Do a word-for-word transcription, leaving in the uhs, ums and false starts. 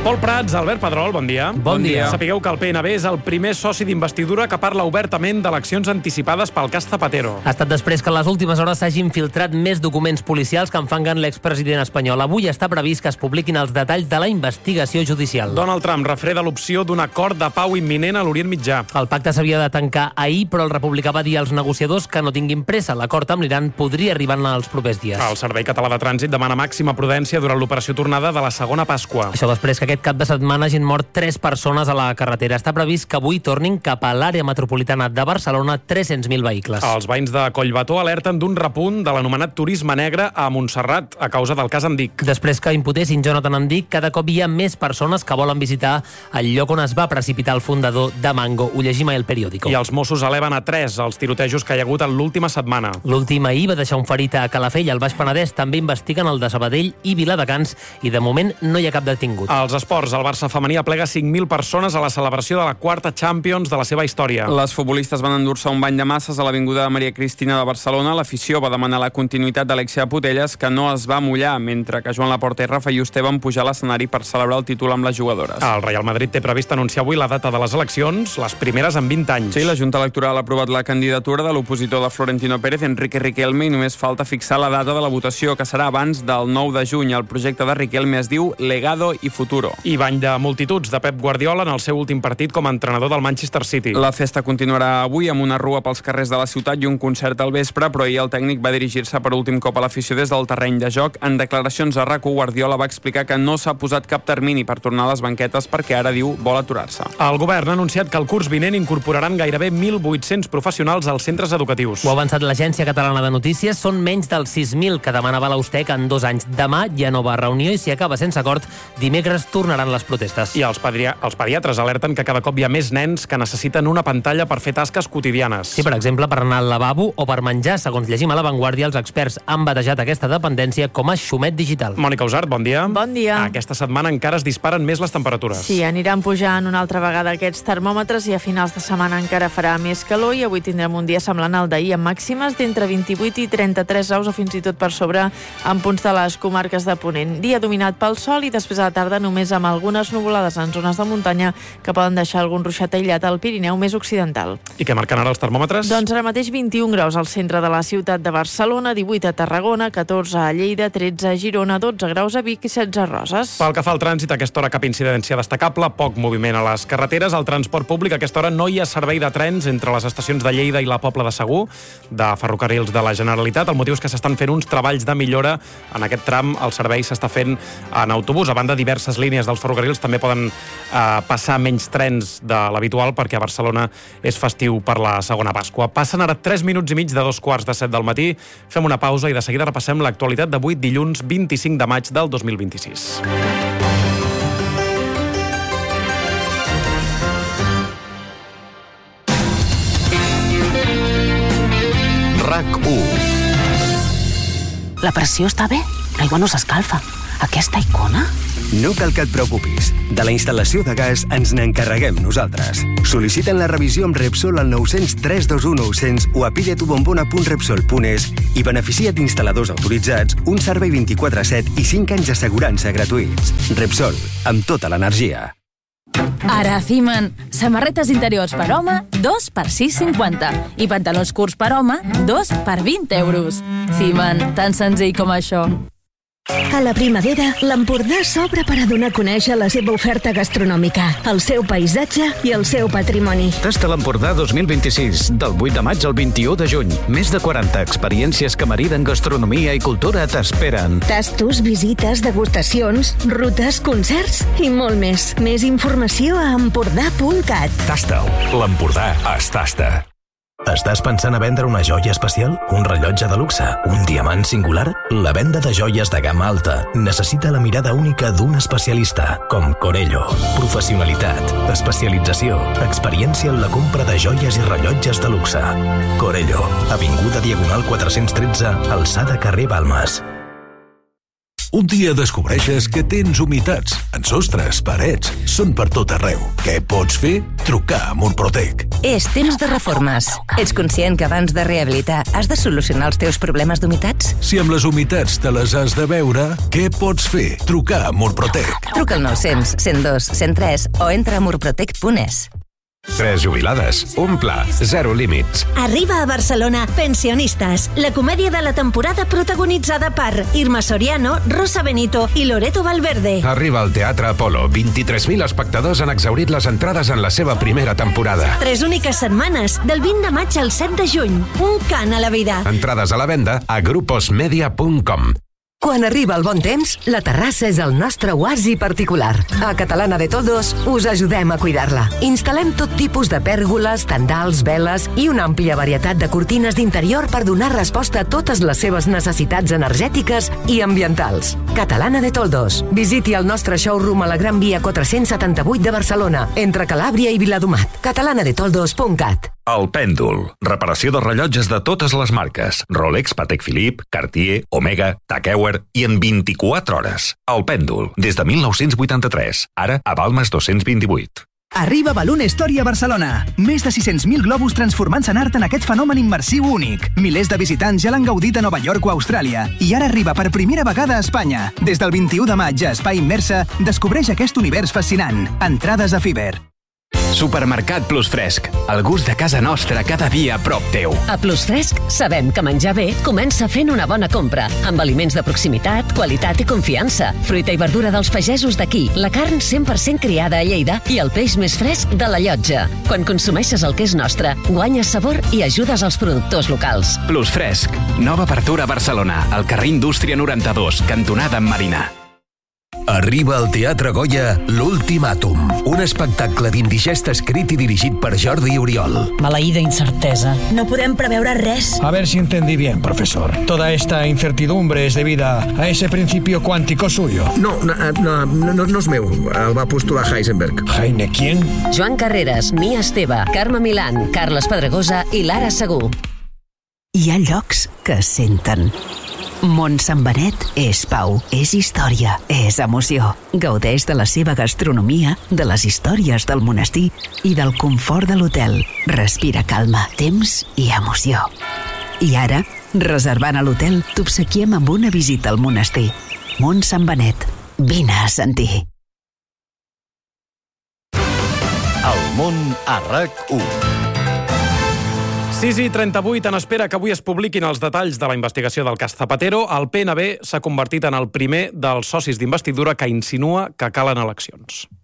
Pol Prats, Albert Pedrol, bon dia. Bon dia. Sapigueu que el P N B és el primer soci d'investidura que parla obertament d'eleccions anticipades pel cas Zapatero. Ha estat després que en les últimes hores s'hagin filtrat més documents policials que enfanguen l'expresident espanyol. Avui està previst que es publiquin els detalls de la investigació judicial. Donald Trump refreda l'opció d'un acord de pau imminent a l'Orient Mitjà. El pacte s'havia de tancar ahir, però el republicà va dir als negociadors que no tinguin pressa. L'acord amb l'Iran podria arribar en els propers dies. El Servei Català de Trànsit demana màxima prudència durant l'operació tornada de la segona Pasqua. Això després que aquest cap de setmana hagin mort tres persones a la carretera. Està previst que avui tornin cap a l'àrea metropolitana de Barcelona tres-cents mil vehicles. Els veïns de Collbató alerten d'un repunt de l'anomenat turisme negre a Montserrat a causa del cas Andic. Després que imputessin Jonathan Andic, cada cop hi ha més persones que volen visitar el lloc on es va precipitar el fundador de Mango. Ho llegim a El Periódico. I els Mossos eleven a tres els tirotejos que hi ha hagut en l'última setmana. L'últim ahir va deixar un ferit a Calafell, al Baix Penedès. També investiguen el de Sabadell i Viladecans i de moment no hi ha cap detingut. Als esports, el Barça femení aplega cinc mil persones a la celebració de la quarta Champions de la seva història. Les futbolistes van endur-se un bany de masses a l'Avinguda de Maria Cristina de Barcelona. L'afició va demanar la continuïtat d'Alexia Putellas, que no es va mullar, mentre que Joan Laporta i Rafa Juste van pujar a l'escenari per celebrar el títol amb les jugadores. El Real Madrid té previst anunciar avui la data de les eleccions, les primeres en vint anys. Sí, la Junta Electoral ha aprovat la candidatura de l'opositor de Florentino Pérez, Enrique Riquelme, i només falta fixar la data de la votació, que serà abans del nou de juny. El projecte de Riquelme es diu Legado y Futuro. I bany de multituds de Pep Guardiola en el seu últim partit com a entrenador del Manchester City. La festa continuarà avui amb una rua pels carrers de la ciutat i un concert al vespre, però ahir el tècnic va dirigir-se per últim cop a l'afició des del terreny de joc. En declaracions a RAC u, Guardiola va explicar que no s'ha posat cap termini per tornar a les banquetes perquè ara, diu, vol aturar-se. El govern ha anunciat que el curs vinent incorporaran gairebé mil vuit-cents professionals als centres educatius. Ho ha avançat l'Agència Catalana de Notícies. Són menys dels sis mil que demanava l'Austec en dos anys. Demà hi ha nova reunió i si acaba sense acord, dimecres tornaran les protestes. I els, pedià els pediatres alerten que cada cop hi ha més nens que necessiten una pantalla per fer tasques quotidianes. Sí, per exemple, per anar al lavabo o per menjar. Segons llegim a La Vanguardia, els experts han batejat aquesta dependència com a xumet digital. Mònica Usart, bon dia. Bon dia. Aquesta setmana encara es disparen més les temperatures. Sí, aniran pujant una altra vegada aquests termòmetres i a finals de setmana encara farà més calor i avui tindrem un dia semblant al d'ahir amb màximes d'entre vint-i-vuit i trenta-tres graus o fins i tot per sobre en punts de les comarques de Ponent. Dia dominat pel sol i després a la tarda només amb algunes nuvolades en zones de muntanya que poden deixar algun ruixat aïllat al Pirineu més occidental. I què marquen ara els termòmetres? Doncs ara mateix vint-i-un graus al centre de la ciutat de Barcelona, divuit a Tarragona, catorze a Lleida, tretze a Girona, dotze graus a Vic i setze a Roses. Pel que fa al trànsit, a aquesta hora cap incidència destacable, poc moviment a les carreteres. Al transport públic a aquesta hora no hi ha servei de trens entre les estacions de Lleida i la Pobla de Segur, de Ferrocarrils de la Generalitat. El motiu és que s'estan fent uns treballs de millora. En aquest tram el servei s'està fent en autobús. A banda, diverses línies dels ferrocarrils també poden eh, passar menys trens de l'habitual perquè a Barcelona és festiu per la segona Pasqua. Passen ara tres minuts i mig de dos quarts de set del matí. Fem una pausa i de seguida repassem l'actualitat d'avui, dilluns vint-i-cinc de maig del dos mil vint-i-sis. RAC u. La pressió està bé? L'aigua no s'escalfa. Aquesta icona? No cal que et preocupis. De la instal·lació de gas ens n'encarreguem nosaltres. Sol·licita'n la revisió amb Repsol al nou zero tres dos u nou zero zero o a pidetubombona punt repsol punt es i beneficia't d'instal·ladors autoritzats, un servei vint-i-quatre set i cinc anys d'assegurança gratuïts. Repsol, amb tota l'energia. Ara a Fiman, samarretes interiors per home, dos per sis cinquanta. I pantalons curts per home, dos per vint euros. Fiman, tan senzill com això. A la primavera, l'Empordà s'obre per a donar a conèixer la seva oferta gastronòmica, el seu paisatge i el seu patrimoni. Tasta l'Empordà dos mil vint-i-sis, del vuit de maig al vint-i-u de juny. Més de quaranta experiències que mariden gastronomia i cultura t'esperen. Tastos, visites, degustacions, rutes, concerts i molt més. Més informació a empordà punt cat. Tasta'l. L'Empordà es tasta. Estàs pensant a vendre una joia especial? Un rellotge de luxe? Un diamant singular? La venda de joies de gamma alta necessita la mirada única d'un especialista, com Corello. Professionalitat, especialització, experiència en la compra de joies i rellotges de luxe. Corello, avinguda Diagonal quatre-cents tretze, alçada carrer Balmes. Un dia descobreixes que tens humitats en sostres, parets, són per tot arreu. Què pots fer? Trucar a Murprotec. És temps de reformes. Ets conscient que abans de rehabilitar has de solucionar els teus problemes d'humitats? Si amb les humitats te les has de veure, què pots fer? Trucar a Murprotec. Truca al nou-cents, cent dos, cent tres o entra a murprotec punt es. Tres jubilades, un pla, zero límits. Arriba a Barcelona Pensionistes, la comèdia de la temporada protagonitzada per Irma Soriano, Rosa Benito i Loreto Valverde. Arriba al Teatre Apolo. vint-i-tres mil espectadors han exhaurit les entrades en la seva primera temporada. Tres úniques setmanes, del vint de maig al set de juny. Un cant a la vida. Entrades a la venda a gruposmedia punt com. Quan arriba el bon temps, la terrassa és el nostre oasi particular. A Catalana de Toldos us ajudem a cuidar-la. Instal·lem tot tipus de pèrgoles, tendals, veles i una àmplia varietat de cortines d'interior per donar resposta a totes les seves necessitats energètiques i ambientals. Catalana de Toldos. Visiti el nostre showroom a la Gran Via quatre-cents setanta-vuit de Barcelona, entre Calàbria i Viladomat. catalana de toldos punt cat. El Pèndol. Reparació de rellotges de totes les marques. Rolex, Patek Philippe, Cartier, Omega, Tag Heuer i en vint-i-quatre hores. El Pèndol. Des de mil nou-cents vuitanta-tres. Ara a Balmes dos-cents vint-i-vuit. Arriba Balloon Story a Barcelona. Més de sis-cents mil globus transformant-se en art en aquest fenomen immersiu únic. Milers de visitants ja l'han gaudit a Nova York o Austràlia. I ara arriba per primera vegada a Espanya. Des del vint-i-u de maig a Espai Immersa, descobreix aquest univers fascinant. Entrades a Fiber. Supermercat Plus Fresc. El gust de casa nostra cada dia a prop teu. A Plus Fresc sabem que menjar bé comença fent una bona compra, amb aliments de proximitat, qualitat i confiança. Fruita i verdura dels pagesos d'aquí, la carn cent per cent criada a Lleida i el peix més fresc de la Llotja. Quan consumeixes el que és nostre, guanyes sabor i ajudes als productors locals. Plus Fresc. Nova apertura a Barcelona, al carrer Indústria noranta-dos, cantonada amb Marina. Arriba al Teatre Goya L'Ultimàtum, un espectacle d'indigest escrit i dirigit per Jordi Oriol. Maleïda incerteza. No podem preveure res. A ver si entendí bien, profesor. Toda esta incertidumbre es debida a ese principio cuántico suyo. No, no, no, no, no és meu. El va postular Heisenberg. ¿Heine quién? Joan Carreras, Mia Esteve, Carme Milán, Carles Pedregosa i Lara Segú. Hi ha llocs que es senten. Mont Sant Benet és pau, és història, és emoció. Gaudeix de la seva gastronomia, de les històries del monestir i del confort de l'hotel. Respira calma, temps i emoció. I ara, reservant a l'hotel, t'obsequiem amb una visita al monestir. Mont Sant Benet. Vine a sentir. El món a RAC u. sis i trenta-vuit, en espera que avui es publiquin els detalls de la investigació del cas Zapatero, el P N B s'ha convertit en el primer dels socis d'investidura que insinua que calen eleccions.